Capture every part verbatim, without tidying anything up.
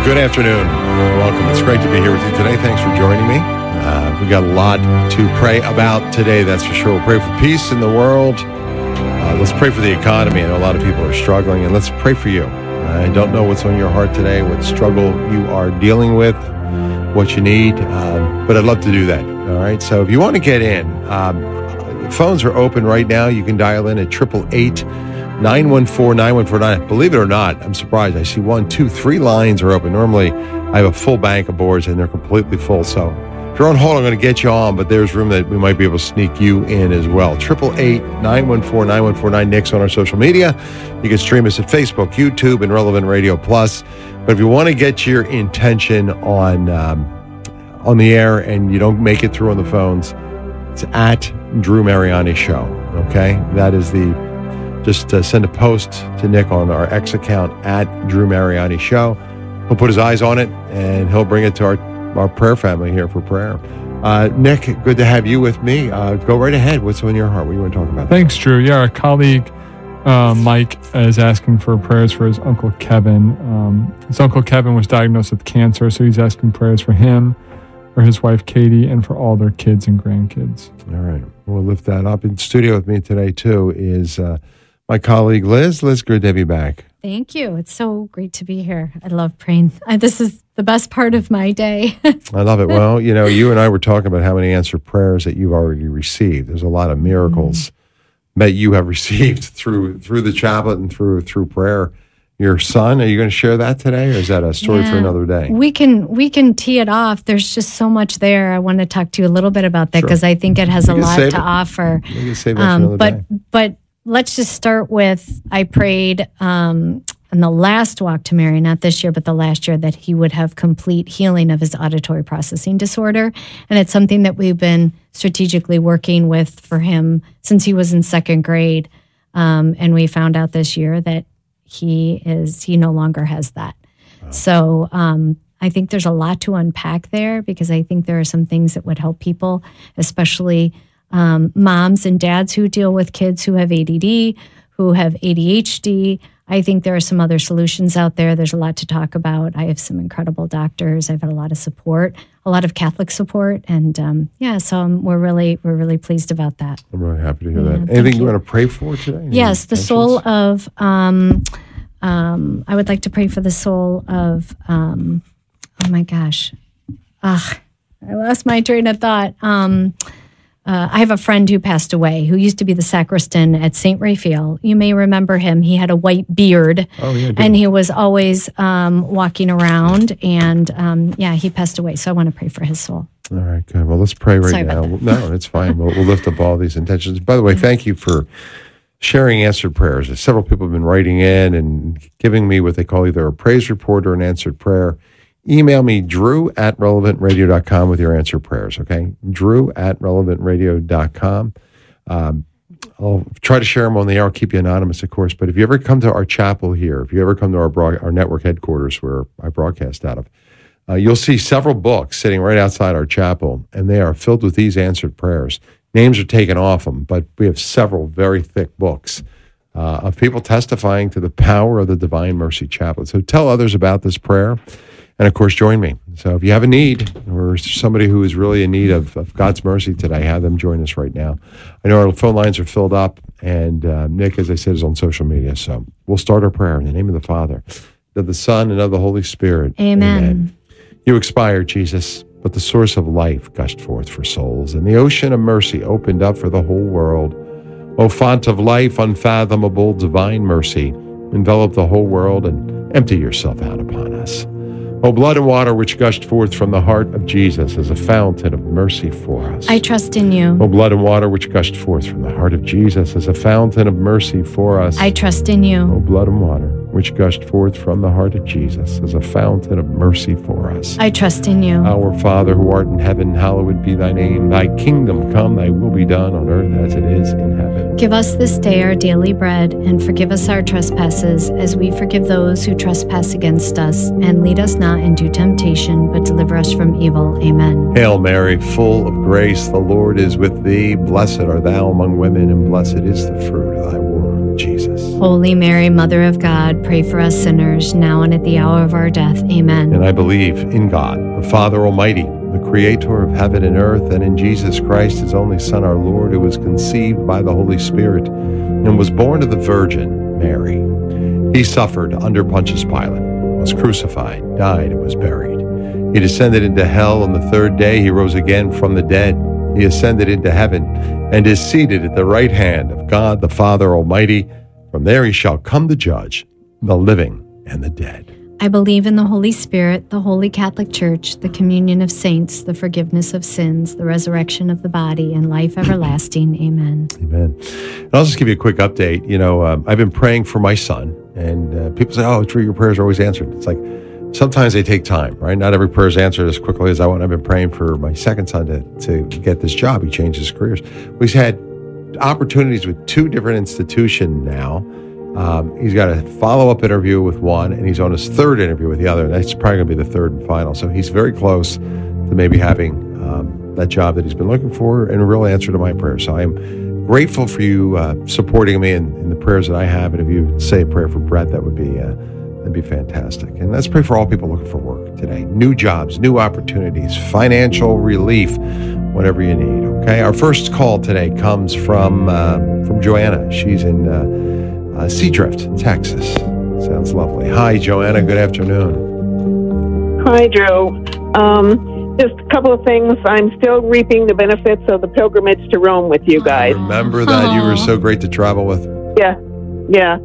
Good afternoon. Welcome. It's great to be here with you today. Thanks for joining me. Uh, we got a lot to pray about today, that's for sure. We'll pray for peace in the world. Uh, let's pray for the economy. I know a lot of people are struggling, and let's pray for you. I don't know what's on your heart today, what struggle you are dealing with, what you need, um, but I'd love to do that. All right. So if you want to get in, um, phones are open right now. You can dial in at triple eight. nine one four, nine one four nine. Believe it or not, I'm surprised. I see one, two, three lines are open. Normally, I have a full bank of boards, and they're completely full. So if you're on hold, I'm going to get you on, but there's room that we might be able to sneak you in as well. triple eight, nine one four, nine one four nine. Nick's on our social media. You can stream us at Facebook, YouTube, and Relevant Radio Plus. But if you want to get your intention on, um, on the air and you don't make it through on the phones, it's at Drew Mariani Show. Okay? That is the... Just uh, send a post to Nick on our X account at Drew Mariani Show. He'll put his eyes on it, and he'll bring it to our, our prayer family here for prayer. Uh, Nick, good to have you with me. Uh, go right ahead. What's on your heart? What do you want to talk about? Thanks, Drew. Yeah, our colleague uh, Mike is asking for prayers for his Uncle Kevin. Um, his Uncle Kevin was diagnosed with cancer, so he's asking prayers for him, for his wife Katie, and for all their kids and grandkids. All right. We'll lift that up. In studio with me today, too, is... Uh, my colleague, Liz. Liz, good to have you back. Thank you. It's so great to be here. I love praying. I, this is the best part of my day. I love it. Well, you know, you and I were talking about how many answered prayers that you've already received. There's a lot of miracles mm-hmm. that you have received through through the chaplet and through through prayer. Your son, are you going to share that today, or is that a story yeah, for another day? We can we can tee it off. There's just so much there. I want to talk to you a little bit about that because sure. I think it has you a lot to it. offer. You can save that um, for another but, day. But let's just start with, I prayed um, in the last walk to Mary, not this year, but the last year, that he would have complete healing of his auditory processing disorder. And it's something that we've been strategically working with for him since he was in second grade. Um, and we found out this year that he is, he no longer has that. Wow. So um, I think there's a lot to unpack there, because I think there are some things that would help people, especially Um, moms and dads who deal with kids who have A D D, who have A D H D. I think there are some other solutions out there. There's a lot to talk about. I have some incredible doctors. I've had a lot of support, a lot of Catholic support, and um, yeah, so um, we're really we're really pleased about that. I'm really happy to hear yeah, that. Anything you. you want to pray for today? Any yes, the soul of. Um, um, I would like to pray for the soul of. Um, oh my gosh, ugh, I lost my train of thought. Um, Uh, I have a friend who passed away who used to be the sacristan at Saint Raphael. You may remember him. He had a white beard, oh, yeah, and he was always um, walking around. And um, yeah, he passed away. So I want to pray for his soul. All right, good. Well, let's pray right Sorry now. About that. No, it's fine. We'll, we'll lift up all these intentions. By the way, thank you for sharing answered prayers. Several people have been writing in and giving me what they call either a praise report or an answered prayer. Email me, drew at relevant radio dot com with your answer prayers, okay? Drew at relevant radio dot com. Um, I'll try to share them on the air. I'll keep you anonymous, of course. But if you ever come to our chapel here, if you ever come to our broad, our network headquarters where I broadcast out of, uh, you'll see several books sitting right outside our chapel, and they are filled with these answered prayers. Names are taken off them, but we have several very thick books uh, of people testifying to the power of the Divine Mercy Chaplet. So tell others about this prayer. And, of course, join me. So if you have a need or somebody who is really in need of, of God's mercy today, have them join us right now. I know our phone lines are filled up, and uh, Nick, as I said, is on social media. So we'll start our prayer in the name of the Father, of the Son, and of the Holy Spirit. Amen. Amen. You expired, Jesus, but the source of life gushed forth for souls, and the ocean of mercy opened up for the whole world. O font of life, unfathomable, divine mercy, envelop the whole world and empty yourself out upon us. O blood and water which gushed forth from the heart of Jesus as a fountain of mercy for us. I trust in you. O blood and water which gushed forth from the heart of Jesus as a fountain of mercy for us. I trust in you. O blood and water which gushed forth from the heart of Jesus as a fountain of mercy for us. I trust in you. Our Father who art in heaven, hallowed be thy name. Thy kingdom come, thy will be done on earth as it is in heaven. Give us this day our daily bread, and forgive us our trespasses, as we forgive those who trespass against us. And lead us not into temptation, but deliver us from evil. Amen. Hail Mary, full of grace, the Lord is with thee. Blessed art thou among women, and blessed is the fruit of thy womb, Jesus. Holy Mary, Mother of God, pray for us sinners, now and at the hour of our death. Amen. And I believe in God, the Father Almighty, the creator of heaven and earth, and in Jesus Christ, his only Son, our Lord, who was conceived by the Holy Spirit and was born of the Virgin Mary. He suffered under Pontius Pilate, was crucified, died, and was buried. He descended into hell on the third day. He rose again from the dead. He ascended into heaven and is seated at the right hand of God, the Father Almighty. From there he shall come to judge the living and the dead. I believe in the Holy Spirit, the Holy Catholic Church, the communion of saints, the forgiveness of sins, the resurrection of the body, and life everlasting. Amen. Amen. And I'll just give you a quick update. You know, um, I've been praying for my son, and uh, people say, oh, true, your prayers are always answered. It's like, sometimes they take time, right? Not every prayer is answered as quickly as I want. I've been praying for my second son to, to get this job. He changed his careers. He's had opportunities with two different institutions now. Um, he's got a follow-up interview with one, and he's on his third interview with the other. And that's probably going to be the third and final. So he's very close to maybe having um, that job that he's been looking for and a real answer to my prayer. So I'm grateful for you uh, supporting me in, in the prayers that I have. And if you say a prayer for Brett, that would be uh, that'd be fantastic. And let's pray for all people looking for work today. New jobs, new opportunities, financial relief, whatever you need. Okay. Our first call today comes from um, from Joanna. She's in uh, uh, Seadrift, Texas. Sounds lovely. Hi, Joanna. Good afternoon. Hi, Drew. Um, just a couple of things. I'm still reaping the benefits of the pilgrimage to Rome with you guys. Remember that? You were so great to travel with. Yeah, yeah.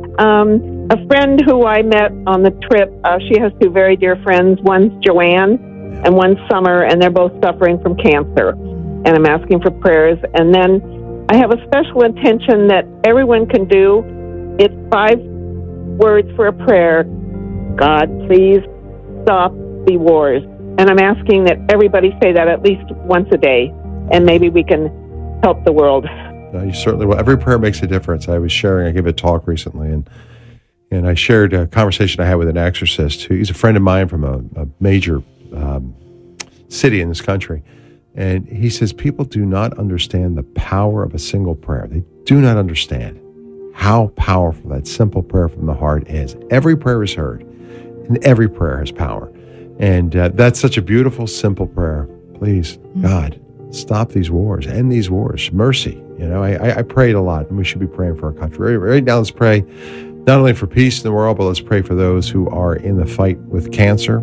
Um, a friend who I met on the trip, uh, she has two very dear friends. One's Joanne and one's Summer, and they're both suffering from cancer. And I'm asking for prayers. And then I have a special intention that everyone can do. It's five words for a prayer. God, please stop the wars. And I'm asking that everybody say that at least once a day, and maybe we can help the world. No, you certainly will. Every prayer makes a difference. I was sharing, I gave a talk recently, and and I shared a conversation I had with an exorcist who, he's a friend of mine from a, a major um, city in this country. And he says, people do not understand the power of a single prayer. They do not understand how powerful that simple prayer from the heart is. Every prayer is heard, and every prayer has power. And uh, that's such a beautiful, simple prayer. Please, God, stop these wars, end these wars, mercy. You know, I, I prayed a lot, and we should be praying for our country. Right, right now, let's pray not only for peace in the world, but let's pray for those who are in the fight with cancer,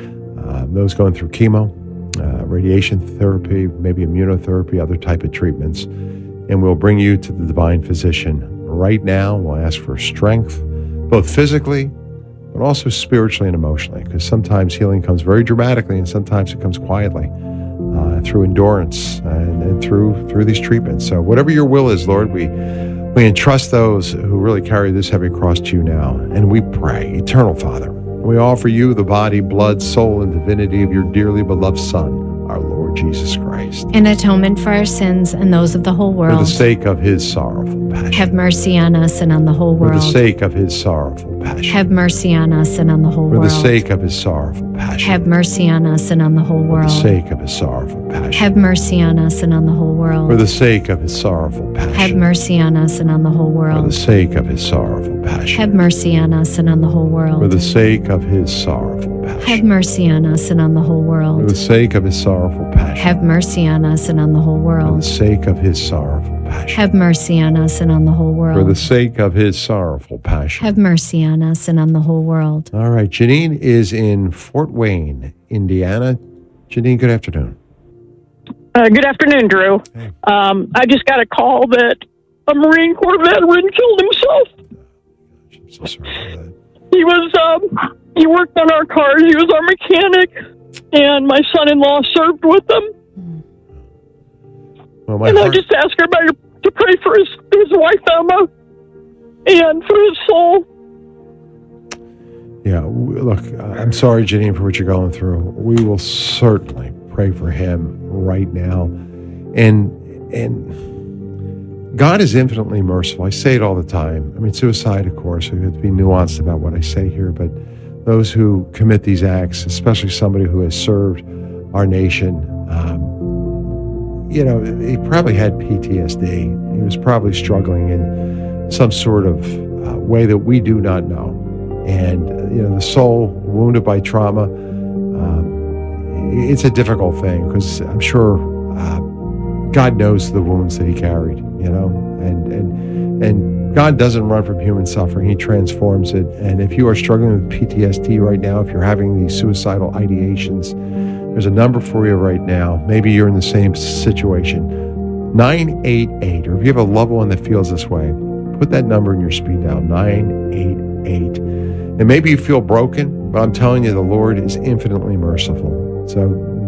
uh, those going through chemo, uh, radiation therapy, maybe immunotherapy, other type of treatments. And we'll bring you to the divine physician right now. We'll ask for strength, both physically, but also spiritually and emotionally, because sometimes healing comes very dramatically, and sometimes it comes quietly. Uh, through endurance and, and through through these treatments. So whatever your will is, Lord, we we entrust those who really carry this heavy cross to you now. And we pray, Eternal Father, we offer you the body, blood, soul, and divinity of your dearly beloved Son, our Lord Jesus Christ. In atonement for our sins and those of the whole world. For the sake of his sorrowful passion. Have mercy on us and on the whole world. For the sake of his sorrowful passion. Have mercy on us and on the whole For world. the sake of his sorrowful passion. Have mercy on us and on the whole world. For the sake of his sorrowful passion. Have mercy on us and on the whole world. For the sake of his sorrowful passion. Have mercy on us and on the whole world. For the sake of his sorrowful passion. Have mercy on us and on the whole world. For the sake of his sorrowful passion. Have mercy on us and on the whole world. For the sake of his sorrowful passion. Have mercy on us and on the whole For world. the sake of his sorrowful passion. Have mercy on us and on the whole world. For the sake of his sorrowful passion. Have mercy on us and on the whole world. All right. Janine is in Fort Wayne, Indiana. Janine, good afternoon. Uh, good afternoon, Drew. Hey. Um, I just got a call that a Marine Corps veteran killed himself. I'm so sorry for that. He was, um, he worked on our cars. He was our mechanic, and my son-in-law served with him. Well, my and heart, I just ask everybody to, to pray for his, his wife, Emma, and for his soul. yeah, w- look, I'm sorry, Janine, for what you're going through. We will certainly pray for him right now. And, and God is infinitely merciful. I say it all the time. I mean, suicide, of course, we have to be nuanced about what I say here, but those who commit these acts, especially somebody who has served our nation, um, you know, he probably had P T S D. He was probably struggling in some sort of uh, way that we do not know. And, uh, you know, the soul wounded by trauma, um, it's a difficult thing because I'm sure uh, God knows the wounds that he carried, you know, and, and, and God doesn't run from human suffering. He transforms it. And if you are struggling with P T S D right now, if you're having these suicidal ideations, there's a number for you right now. Maybe you're in the same situation. nine eight eight, or if you have a loved one that feels this way, put that number in your speed dial, nine eight eight. And maybe you feel broken, but I'm telling you, the Lord is infinitely merciful. So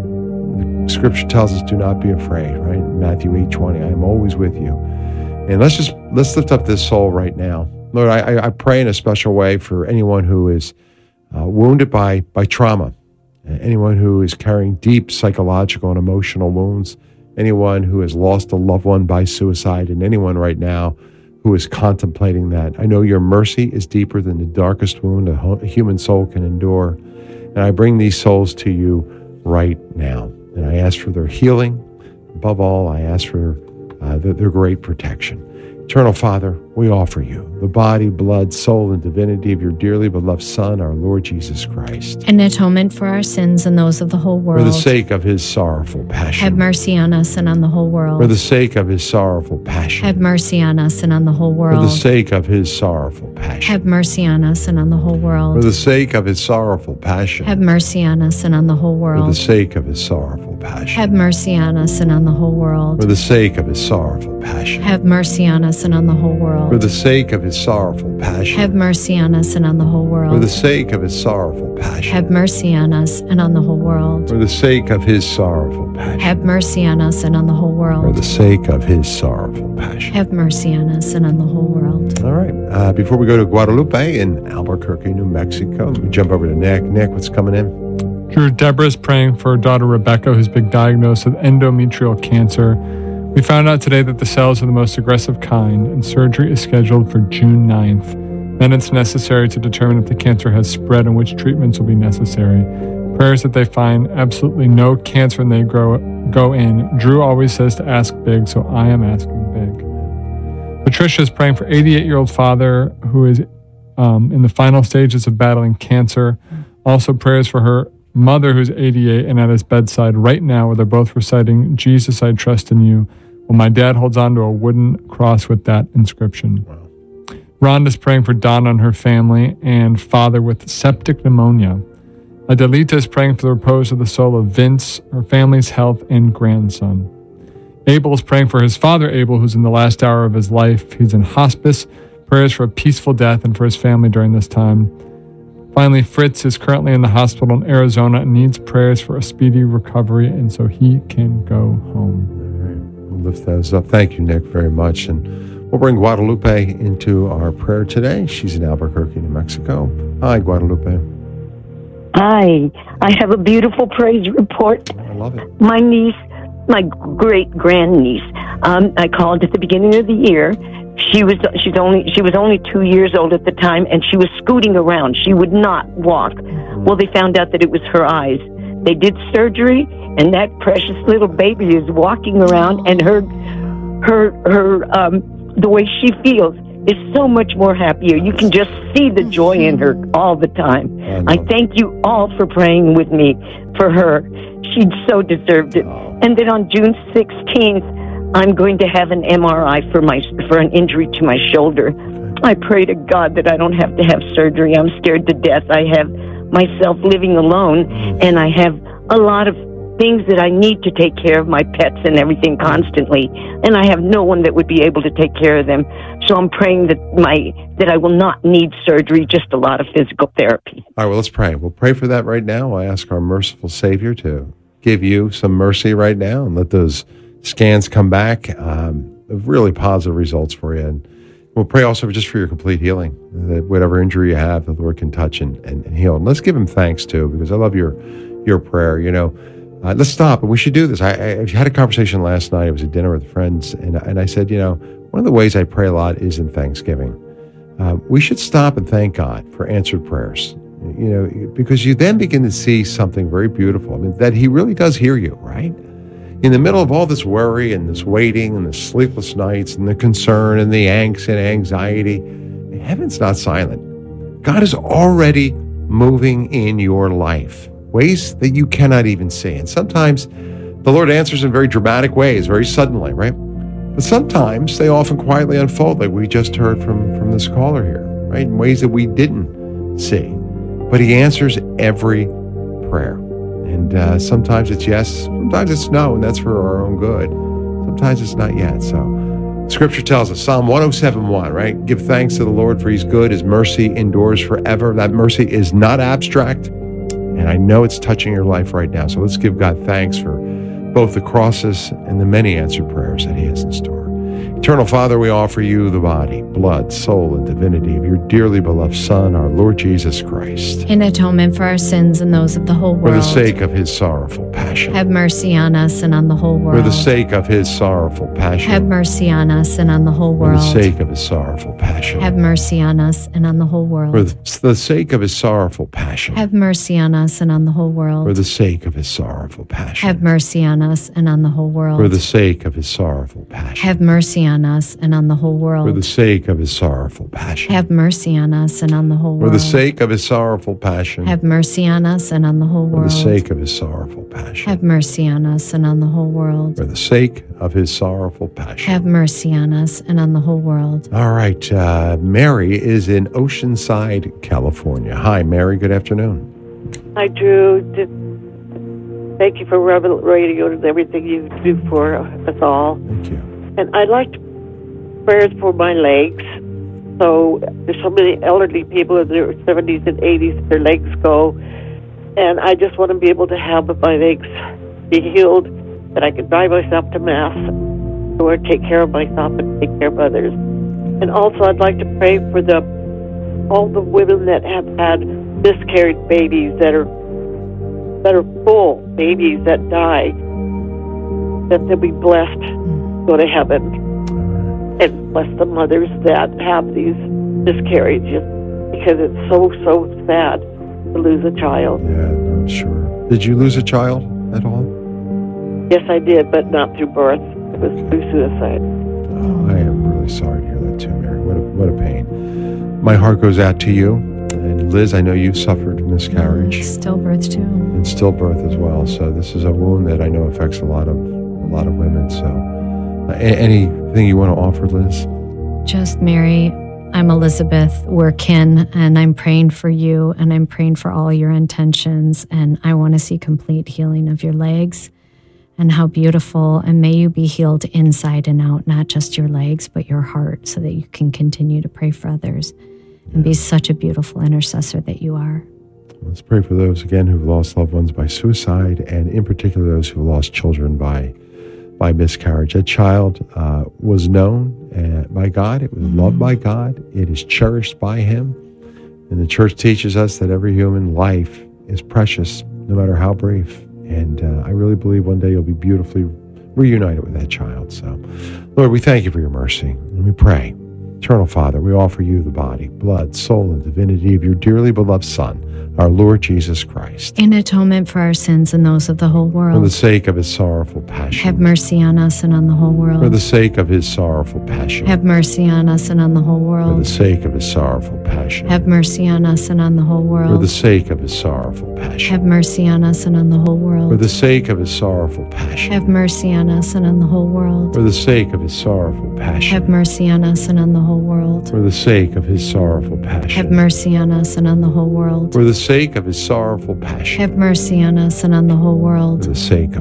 the scripture tells us, do not be afraid, right? Matthew eight twenty, I am always with you. And let's just, let's lift up this soul right now. Lord, I, I pray in a special way for anyone who is uh, wounded by, by trauma, anyone who is carrying deep psychological and emotional wounds, anyone who has lost a loved one by suicide, and anyone right now who is contemplating that. I know your mercy is deeper than the darkest wound a, ho- a human soul can endure. And I bring these souls to you right now. And I ask for their healing. Above all, I ask for uh, their, their great protection. Eternal Father, we offer you the body, blood, soul, and divinity of your dearly beloved Son, our Lord Jesus Christ. An atonement for our sins and those of the whole world. For the sake of his sorrowful passion. Have mercy on us and on the whole world. For the sake of his sorrowful passion. Have mercy on us and on the whole world. For the sake of his sorrowful passion. Have mercy on us and on the whole world. For the sake of his sorrowful passion. Have mercy on us and on the whole world. For the sake of his sorrowful passion. Have mercy on us and on the whole world. For the sake of his sorrowful passion. Have mercy on us and on the whole world. For the sake of his sorrowful passion. Have mercy on us and on the whole world. For the sake of his sorrowful passion. Have mercy on us and on the whole world. For the sake of his sorrowful passion. Have mercy on us and on the whole world. For the sake of his sorrowful passion. Have mercy on us and on the whole world. All right. Uh, before we go to Guadalupe in Albuquerque, New Mexico, we jump over to Nick. Nick, what's coming in? Drew, Deborah's praying for her daughter Rebecca, who's been diagnosed with endometrial cancer. We found out today that the cells are the most aggressive kind, and surgery is scheduled for June ninth. Then it's necessary to determine if the cancer has spread and which treatments will be necessary. Prayers that they find absolutely no cancer and they grow, go in. Drew always says to ask big, so I am asking big. Patricia is praying for eighty-eight-year-old father who is um, in the final stages of battling cancer. Also prayers for her mother who's eighty-eight and at his bedside right now, where they're both reciting, Jesus, I trust in you. Well, my dad holds on to a wooden cross with that inscription. Wow. Rhonda's praying for Donna and her family and father with septic pneumonia. Adelita is praying for the repose of the soul of Vince, her family's health, and grandson. Abel is praying for his father, Abel, who's in the last hour of his life. He's in hospice. Prayers for a peaceful death and for his family during this time. Finally, Fritz is currently in the hospital in Arizona and needs prayers for a speedy recovery, and so he can go home. All right. We'll lift those up. Thank you, Nick, very much. And we'll bring Guadalupe into our prayer today. She's in Albuquerque, New Mexico. Hi, Guadalupe. Hi. I have a beautiful praise report. I love it. My niece, my great-grandniece, um, I called at the beginning of the year. She was she's only she was only two years old at the time, and she was scooting around. She would not walk. Well, they found out that it was her eyes. They did surgery, and that precious little baby is walking around, and her her her um, the way she feels is so much more happier. You can just see the joy in her all the time. I, I thank you all for praying with me for her. She so deserved it. Oh. And then on June sixteenth. I'm going to have an M R I for my for an injury to my shoulder. I pray to God that I don't have to have surgery. I'm scared to death. I have myself living alone, and I have a lot of things that I need to take care of, my pets and everything constantly, and I have no one that would be able to take care of them. So I'm praying that my that I will not need surgery, just a lot of physical therapy. All right, well, let's pray. We'll pray for that right now. I ask our merciful Savior to give you some mercy right now and let those scans come back, um, really positive results for you. And we'll pray also just for your complete healing, that whatever injury you have, the Lord can touch and, and, and heal. And let's give him thanks too, because I love your your prayer. You know, uh, let's stop, and we should do this. I, I had a conversation last night. It was a dinner with friends, and, and I said, you know, one of the ways I pray a lot is in Thanksgiving. Uh, we should stop and thank God for answered prayers, you know, because you then begin to see something very beautiful. I mean, that he really does hear you, right? In the middle of all this worry and this waiting and the sleepless nights and the concern and the angst and anxiety, heaven's not silent. God is already moving in your life, ways that you cannot even see. And sometimes the Lord answers in very dramatic ways, very suddenly, right? But sometimes they often quietly unfold, like we just heard from, from this caller here, right? In ways that we didn't see. But he answers every prayer. And uh, sometimes it's yes, sometimes it's no, and that's for our own good. Sometimes it's not yet. So Scripture tells us, Psalm one oh seven one, right? Give thanks to the Lord, for he's good. His mercy endures forever. That mercy is not abstract. And I know it's touching your life right now. So let's give God thanks for both the crosses and the many answered prayers that he has in store. Eternal Father, we offer you the body, blood, soul, and divinity of your dearly beloved Son, our Lord Jesus Christ. In atonement for our sins and those of the whole world. For the sake of his sorrowful passion. Have mercy on us and on the whole world. For the sake of his sorrowful passion. Have mercy on us and on the whole world. For the sake of his sorrowful passion. Have mercy on us and on the whole world. For the sake of his sorrowful passion. Have mercy on us and on the whole world. For the sake of his sorrowful passion. Have mercy on us and on the whole world. For the sake of his sorrowful passion. Have mercy on us and on the whole world. For the sake of his sorrowful passion. Have mercy on us and on the whole world. For the sake of his sorrowful passion. Have mercy on us and on the whole world. For the sake of his sorrowful passion. Have mercy on us and on the whole world. For the sake of his sorrowful passion. Have mercy on us and on the whole world. All right. Uh, Mary is in Oceanside, California. Hi, Mary. Good afternoon. Hi, Drew. Just thank you for Rebel Radio and everything you do for us all. Thank you. And I'd like to prayers for my legs. So there's so many elderly people in their seventies and eighties, their legs go. And I just want to be able to have my legs be healed, that I can drive myself to Mass, or take care of myself and take care of others. And also I'd like to pray for the all the women that have had miscarried babies, that are that are full babies that die, that they'll be blessed, go to heaven. And bless the mothers that have these miscarriages, because it's so, so sad to lose a child. Yeah, no, sure. Did you lose a child at all? Yes, I did, but not through birth. It was through suicide. Oh, I am really sorry to hear that too, Mary. What a, what a pain. My heart goes out to you. And Liz, I know you've suffered miscarriage. Stillbirth too. And stillbirth as well. So this is a wound that I know affects a lot of a lot of women. So uh, anything you want to offer, Liz? Just Mary, I'm Elizabeth. We're kin, and I'm praying for you, and I'm praying for all your intentions. And I want to see complete healing of your legs. And how beautiful, and may you be healed inside and out, not just your legs, but your heart, so that you can continue to pray for others and be such a beautiful intercessor that you are. Let's pray for those, again, who've lost loved ones by suicide, and in particular those who lost children by by miscarriage. That child uh, was known uh, by God. It was mm-hmm. loved by God. It is cherished by him. And the church teaches us that every human life is precious, no matter how brief. And uh, I really believe one day you'll be beautifully reunited with that child. So, Lord, we thank you for your mercy. And we pray, Eternal Father, we offer you the body, blood, soul, and divinity of your dearly beloved Son, our Lord Jesus Christ. In atonement for our sins and those of the whole world. For the sake of his sorrowful passion. Have mercy on us and on the whole world. For the sake of his sorrowful passion. Have mercy on us and on the whole world. For the sake of his sorrowful passion. Have mercy on us and on the whole world. For the sake of his sorrowful passion. Have mercy on us and on the whole world. For the sake of his sorrowful passion. Have mercy on us and on the whole world. For the sake of his sorrowful passion. Have mercy on us and on the whole world. For the sake of his sorrowful passion. Have mercy on us and on the whole world. For the sake of his sorrowful passion. Have mercy on us and on the whole world. For the sake